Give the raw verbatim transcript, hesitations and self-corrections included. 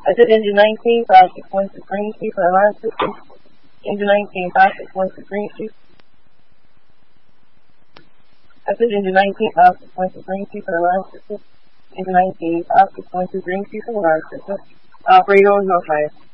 I said engine nineteen, five six one six Green Street for alarm system. Engine nineteen, five six one six Green Street. I said engine nineteen, five six one six Green Street for alarm system. Engine nineteen, five six one two Green Street for alarm system. Operator, no fire.